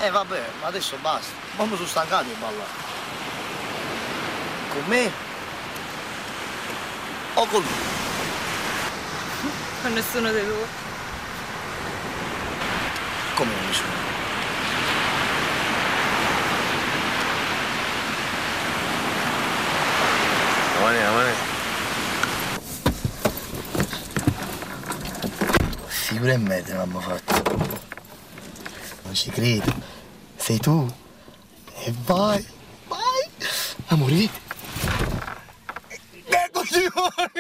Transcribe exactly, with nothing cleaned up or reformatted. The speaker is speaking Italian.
Eh vabbè, ma adesso basta. Ma mi sono stancato di ballare. Con me? O con lui? Con nessuno dei due. Come nessuno? Amane, amane. Figura e me te l'abbiamo fatto. Non ci credo. Sei tu. E vai, vai. Amore,